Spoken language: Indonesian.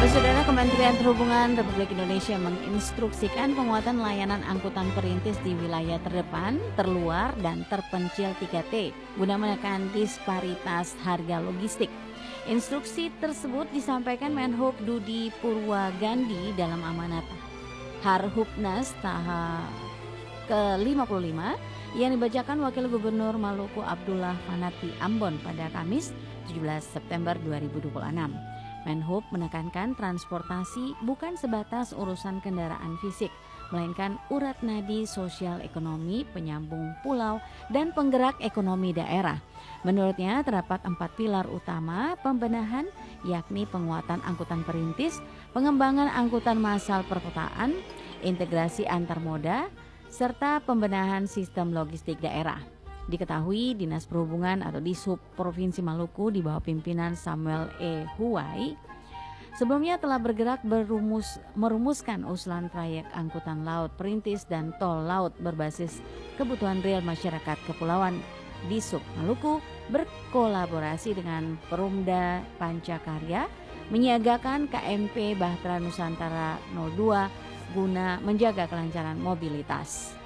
Saudara, Kementerian Perhubungan Republik Indonesia menginstruksikan penguatan layanan angkutan perintis di wilayah terdepan, terluar, dan terpencil 3T guna menekan disparitas harga logistik. Instruksi tersebut disampaikan Menhub Dudi Purwagandi dalam amanat Harhubnas tahap ke-55 yang dibacakan Wakil Gubernur Maluku Abdullah Fanati Ambon pada Kamis 17 September 2026. Menhub menekankan transportasi bukan sebatas urusan kendaraan fisik, melainkan urat nadi sosial ekonomi, penyambung pulau, dan penggerak ekonomi daerah. Menurutnya terdapat 4 pilar utama pembenahan, yakni penguatan angkutan perintis, pengembangan angkutan massal perkotaan, integrasi antar moda, serta pembenahan sistem logistik daerah. Diketahui Dinas Perhubungan atau Dishub Provinsi Maluku di bawah pimpinan Samuel E. Huwai sebelumnya telah bergerak merumuskan usulan trayek angkutan laut perintis dan tol laut berbasis kebutuhan real masyarakat kepulauan. Dishub Maluku berkolaborasi dengan Perumda Pancakarya menyiagakan KMP Bahtera Nusantara 02 guna menjaga kelancaran mobilitas.